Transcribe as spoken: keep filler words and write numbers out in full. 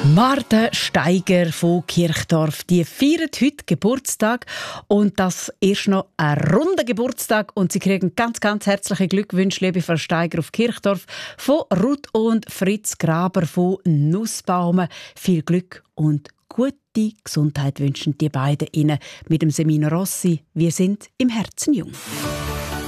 Martha Steiger von Kirchdorf, die feiert heute Geburtstag und das ist noch ein runder Geburtstag und sie kriegen ganz, ganz herzliche Glückwünsche, liebe Frau Steiger auf Kirchdorf, von Ruth und Fritz Graber von Nussbaumen. Viel Glück und gute Gesundheit wünschen die beiden Ihnen mit dem Semino Rossi. Wir sind im Herzen jung.